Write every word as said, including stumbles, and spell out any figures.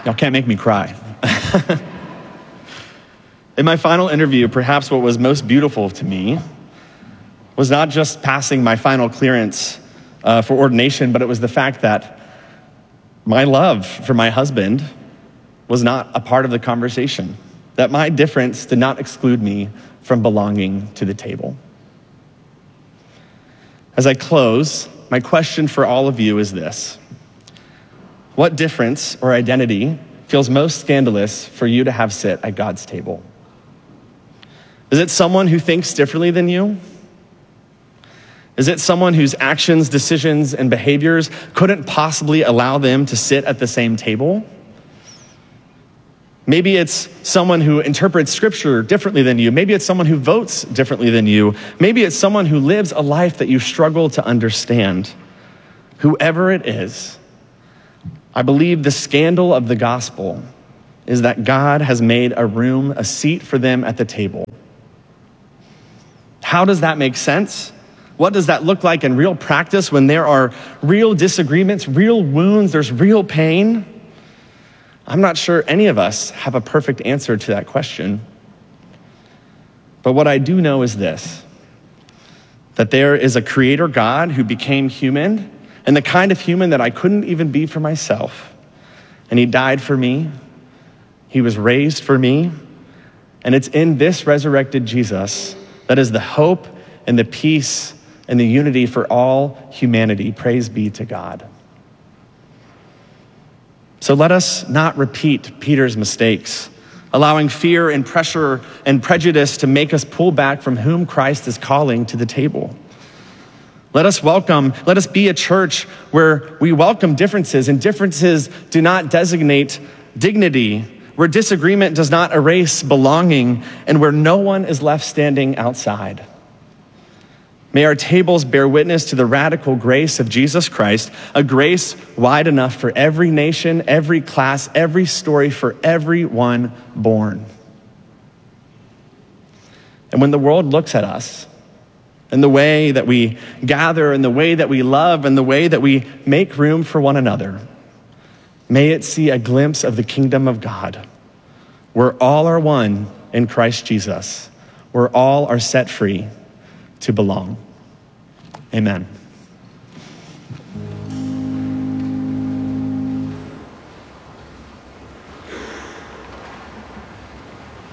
Y'all can't make me cry. In my final interview, perhaps what was most beautiful to me was not just passing my final clearance uh, for ordination, but it was the fact that my love for my husband was not a part of the conversation, that my difference did not exclude me from belonging to the table. As I close, my question for all of you is this: what difference or identity feels most scandalous for you to have sit at God's table? Is it someone who thinks differently than you? Is it someone whose actions, decisions, and behaviors couldn't possibly allow them to sit at the same table? Maybe it's someone who interprets scripture differently than you. Maybe it's someone who votes differently than you. Maybe it's someone who lives a life that you struggle to understand. Whoever it is, I believe the scandal of the gospel is that God has made a room, a seat for them at the table. How does that make sense? What does that look like in real practice when there are real disagreements, real wounds, there's real pain? I'm not sure any of us have a perfect answer to that question. But what I do know is this: that there is a creator God who became human, and the kind of human that I couldn't even be for myself. And he died for me. He was raised for me. And it's in this resurrected Jesus that is the hope and the peace and the unity for all humanity. Praise be to God. So let us not repeat Peter's mistakes, allowing fear and pressure and prejudice to make us pull back from whom Christ is calling to the table. Let us welcome, let us be a church where we welcome differences, and differences do not designate dignity, where disagreement does not erase belonging, and where no one is left standing outside. May our tables bear witness to the radical grace of Jesus Christ, a grace wide enough for every nation, every class, every story, for everyone born. And when the world looks at us, and the way that we gather, and the way that we love, and the way that we make room for one another, may it see a glimpse of the kingdom of God, where all are one in Christ Jesus, where all are set free to belong. Amen.